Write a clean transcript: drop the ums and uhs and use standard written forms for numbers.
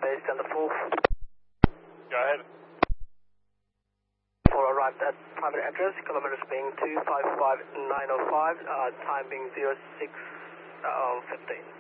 runway Delta 4. Go ahead. 4 arrived at primary address, kilometers being 255905, time being 0615.